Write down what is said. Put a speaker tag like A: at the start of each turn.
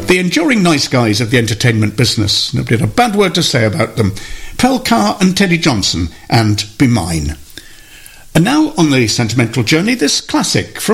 A: The enduring nice guys of the entertainment business. Nobody had a bad word to say about them. Pearl Carr and Teddy Johnson and Be Mine. And now on the sentimental journey, this classic from